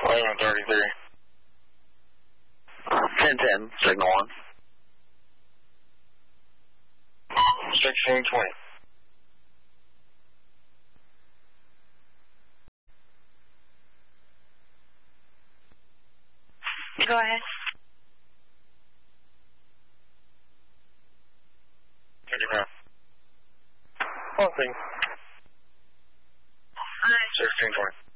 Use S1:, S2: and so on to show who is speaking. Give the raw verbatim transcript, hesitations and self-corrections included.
S1: eleven thirty-three.
S2: ten ten, signal one.
S1: sixteen twenty.
S3: Go ahead.
S1: thirty-five. One thing.
S3: Alright.
S1: sixteen twenty.